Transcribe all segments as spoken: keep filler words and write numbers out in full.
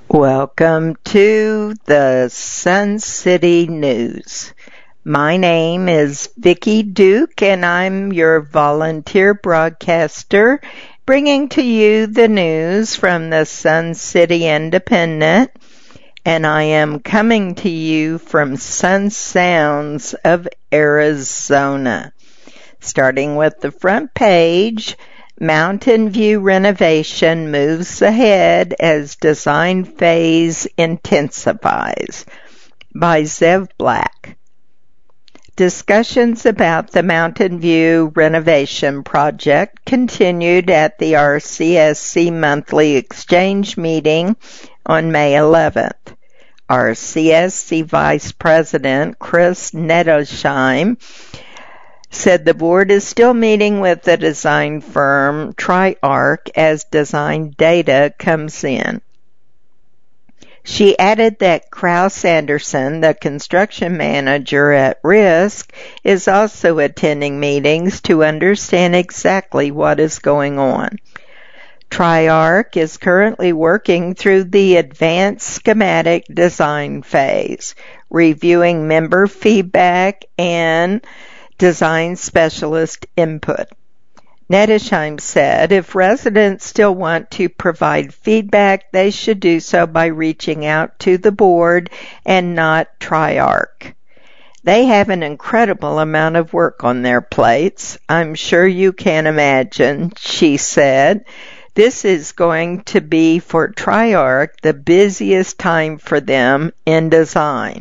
Welcome to the Sun City News. My name is Vicki Duke and I'm your volunteer broadcaster bringing to you the news from the Sun City Independent, and I am coming to you from Sun Sounds of Arizona. Starting with the front page, Mountain View renovation moves ahead as design phase intensifies, by Zev Black. Discussions about the Mountain View renovation project continued at the R C S C monthly exchange meeting on May eleventh. R C S C Vice President Chris Nettesheim said the board is still meeting with the design firm TriArc as design data comes in. She added that Kraus Anderson, the construction manager at Risk, is also attending meetings to understand exactly what is going on. TriArc is currently working through the advanced schematic design phase, reviewing member feedback and design specialist input. Nettesheim said if residents still want to provide feedback, they should do so by reaching out to the board and not TriArc. They have an incredible amount of work on their plates. I'm sure you can imagine, she said. This is going to be for TriArc the busiest time for them in design.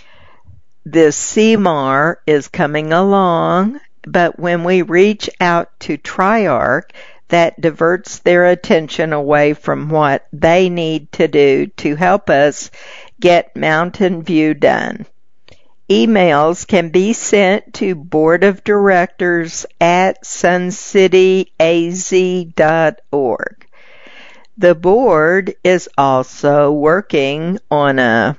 This C M A R is coming along, but when we reach out to TriArc, that diverts their attention away from what they need to do to help us get Mountain View done. Emails can be sent to board of directors at sun city a z dot org. The board is also working on a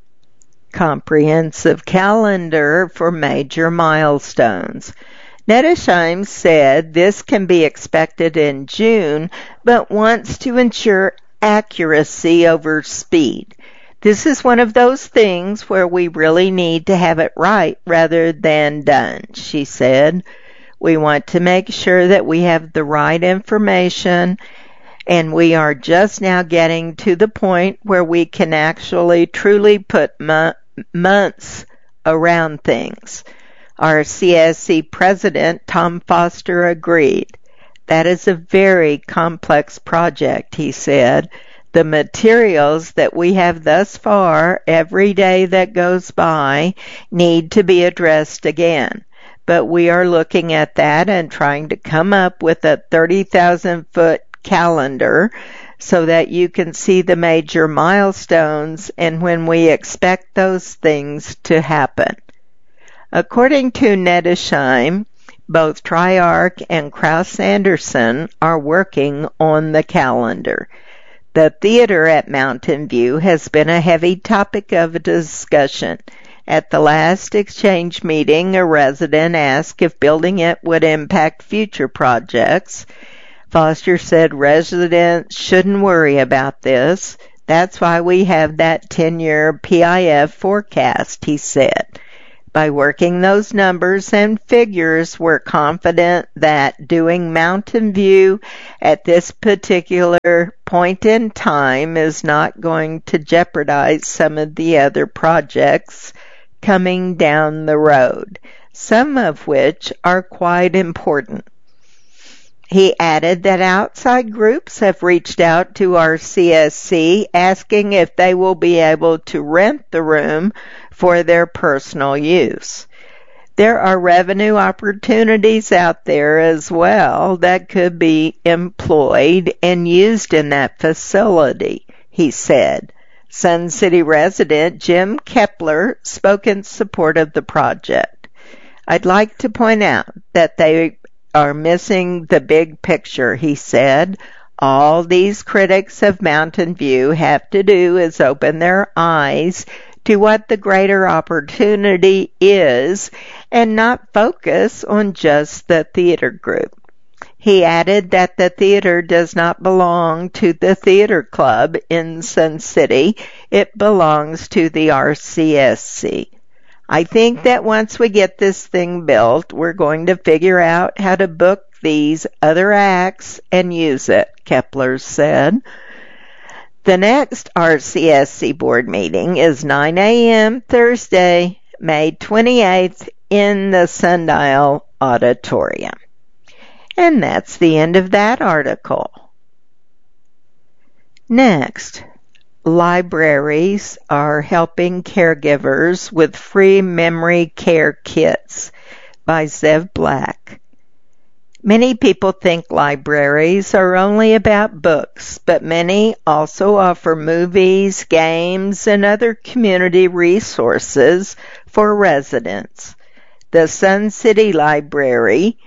comprehensive calendar for major milestones. Nettesheim said this can be expected in June, but wants to ensure accuracy over speed. This is one of those things where we really need to have it right rather than done, she said. We want to make sure that we have the right information, and we are just now getting to the point where we can actually truly put mo- months around things. R C S C President Tom Foster agreed. That is a very complex project, he said. The materials that we have thus far, every day that goes by, need to be addressed again. But we are looking at that and trying to come up with a thirty thousand foot calendar so that you can see the major milestones and when we expect those things to happen. According to Nettesheim, both TriArc and Kraus Anderson are working on the calendar. The theater at Mountain View has been a heavy topic of discussion. At the last exchange meeting, a resident asked if building it would impact future projects. Foster said residents shouldn't worry about this. That's why we have that ten-year P I F forecast, he said. By working those numbers and figures, we're confident that doing Mountain View at this particular point in time is not going to jeopardize some of the other projects coming down the road, some of which are quite important. He added that outside groups have reached out to R C S C asking if they will be able to rent the room for their personal use. There are revenue opportunities out there as well that could be employed and used in that facility, he said. Sun City resident Jim Kepler spoke in support of the project. I'd like to point out that they are missing the big picture, he said. All these critics of Mountain View have to do is open their eyes to what the greater opportunity is and not focus on just the theater group. He added that the theater does not belong to the theater club in Sun City. It belongs to the R C S C. I think that once we get this thing built, we're going to figure out how to book these other acts and use it, Kepler said. The next R C S C board meeting is nine a.m. Thursday, May twenty-eighth in the Sundial Auditorium. And that's the end of that article. Next, libraries are helping caregivers with free memory care kits by Zev Black. Many people think libraries are only about books, but many also offer movies, games, and other community resources for residents. The Sun City Library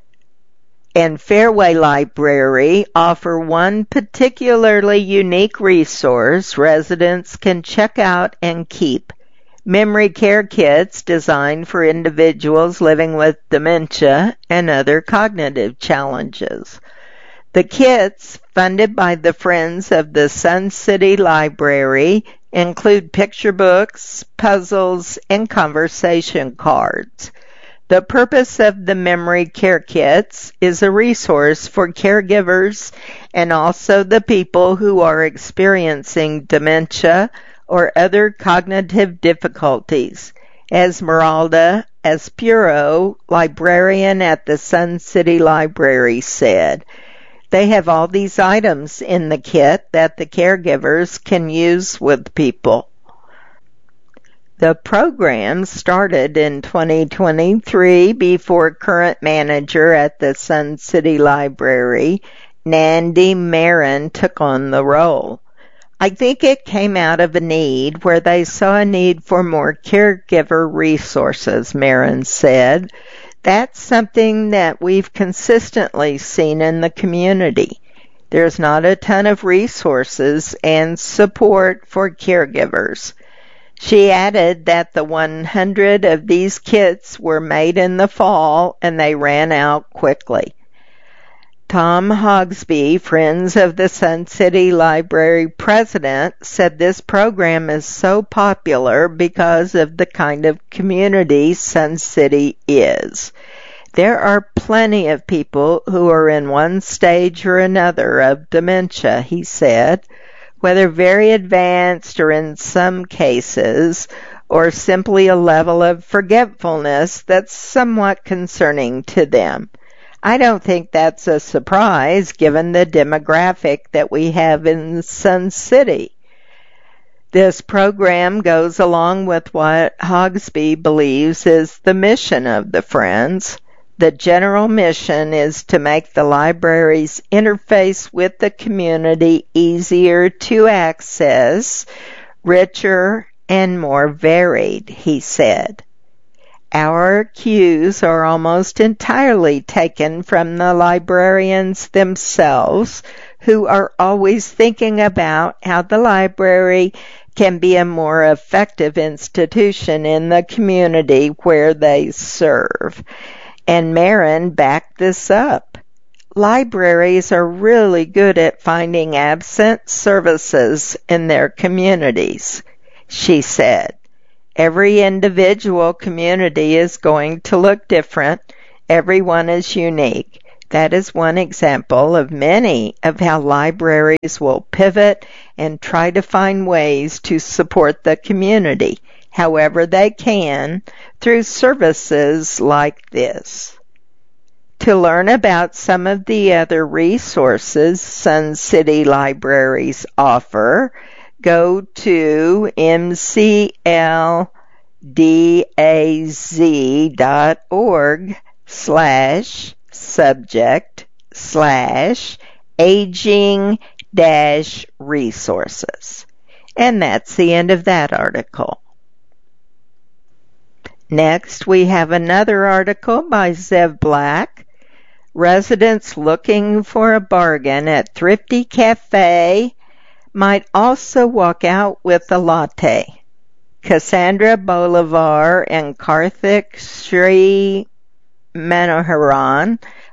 and Fairway Library offer one particularly unique resource residents can check out and keep: memory care kits designed for individuals living with dementia and other cognitive challenges. The kits, funded by the Friends of the Sun City Library, include picture books, puzzles, and conversation cards. The purpose of the memory care kits is a resource for caregivers and also the people who are experiencing dementia or other cognitive difficulties. Esmeralda Espuro, librarian at the Sun City Library, said, "They have all these items in the kit that the caregivers can use with people." The program started in twenty twenty-three before current manager at the Sun City Library, Nandi Marin, took on the role. "I think it came out of a need where they saw a need for more caregiver resources," Marin said. "That's something that we've consistently seen in the community. There's not a ton of resources and support for caregivers." She added that the one hundred of these kits were made in the fall and they ran out quickly. Tom Hogsby, Friends of the Sun City Library president, said this program is so popular because of the kind of community Sun City is. There are plenty of people who are in one stage or another of dementia, he said, whether very advanced or in some cases, or simply a level of forgetfulness that's somewhat concerning to them. I don't think that's a surprise given the demographic that we have in Sun City. This program goes along with what Hogsby believes is the mission of the Friends. The general mission is to make the library's interface with the community easier to access, richer, and more varied, he said. Our cues are almost entirely taken from the librarians themselves, who are always thinking about how the library can be a more effective institution in the community where they serve. And Marin backed this up. Libraries are really good at finding absent services in their communities, she said. Every individual community is going to look different. Everyone is unique. That is one example of many of how libraries will pivot and try to find ways to support the community, however they can, through services like this. To learn about some of the other resources Sun City Libraries offer, go to m c l d a z dot org slash subject slash aging dash resources. And that's the end of that article. Next, we have another article by Zev Black. Residents looking for a bargain at Thrifty Cafe might also walk out with a latte. Cassandra Bolivar and Karthik Sri Manoharan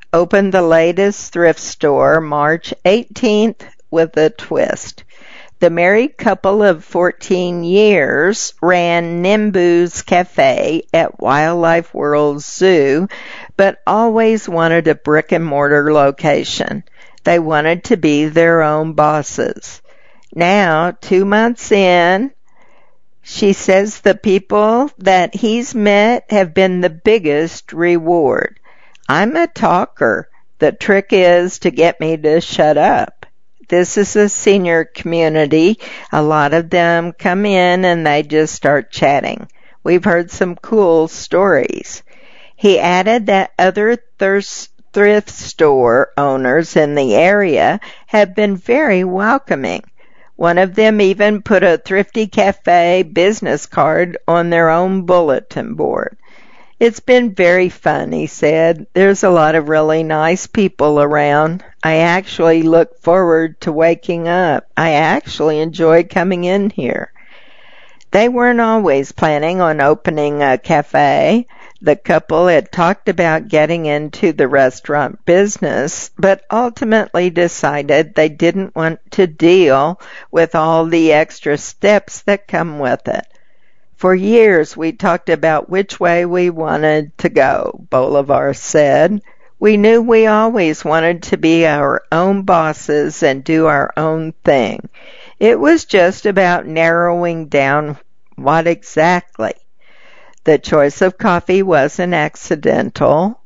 opened the latest thrift store March eighteenth with a twist. The married couple of fourteen years ran Nimbu's Cafe at Wildlife World Zoo, but always wanted a brick-and-mortar location. They wanted to be their own bosses. Now, two months in, she says the people that he's met have been the biggest reward. I'm a talker. The trick is to get me to shut up. This is a senior community. A lot of them come in and they just start chatting. We've heard some cool stories. He added that other thirst thrift store owners in the area have been very welcoming. One of them even put a Thrifty Cafe business card on their own bulletin board. It's been very fun, he said. There's a lot of really nice people around. I actually look forward to waking up. I actually enjoy coming in here. They weren't always planning on opening a cafe. The couple had talked about getting into the restaurant business, but ultimately decided they didn't want to deal with all the extra steps that come with it. For years we talked about which way we wanted to go, Bolivar said. We knew we always wanted to be our own bosses and do our own thing. It was just about narrowing down what exactly. The choice of coffee wasn't accidental.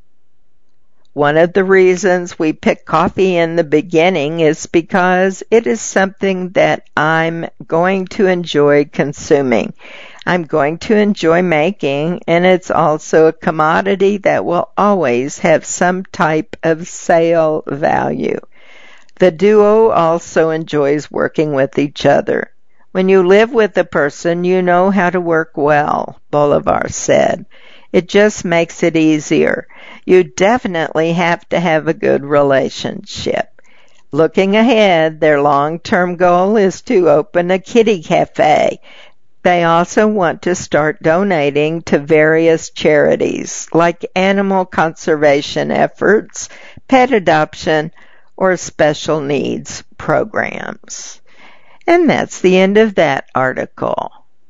One of the reasons we picked coffee in the beginning is because it is something that I'm going to enjoy consuming. I'm going to enjoy making, and it's also a commodity that will always have some type of sale value. The duo also enjoys working with each other. When you live with a person, you know how to work well, Bolivar said. It just makes it easier. You definitely have to have a good relationship. Looking ahead, their long-term goal is to open a kitty cafe. They also want to start donating to various charities, like animal conservation efforts, pet adoption, or special needs programs. And that's the end of that article.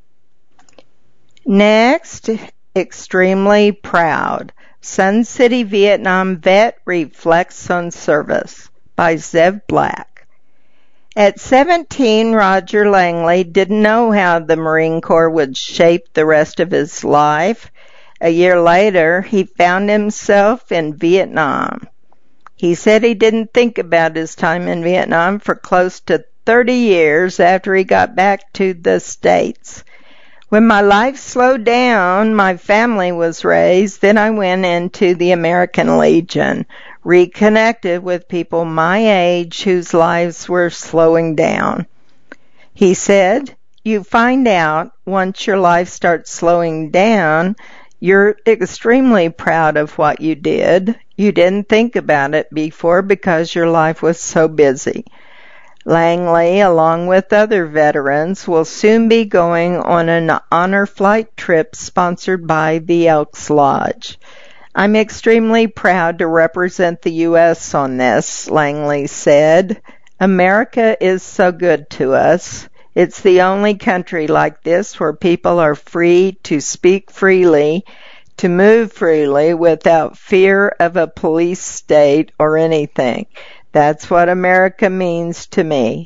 Next, extremely proud. Sun City, Vietnam vet reflects on service by Zev Black. At seventeen, Roger Langley didn't know how the Marine Corps would shape the rest of his life. A year later, he found himself in Vietnam. He said he didn't think about his time in Vietnam for close to thirty years after he got back to the States. When my life slowed down, my family was raised, then I went into the American Legion, reconnected with people my age whose lives were slowing down. He said, you find out once your life starts slowing down, you're extremely proud of what you did. You didn't think about it before because your life was so busy. Langley, along with other veterans, will soon be going on an honor flight trip sponsored by the Elks Lodge. I'm extremely proud to represent the U S on this, Langley said. America is so good to us. It's the only country like this where people are free to speak freely, to move freely without fear of a police state or anything. That's what America means to me.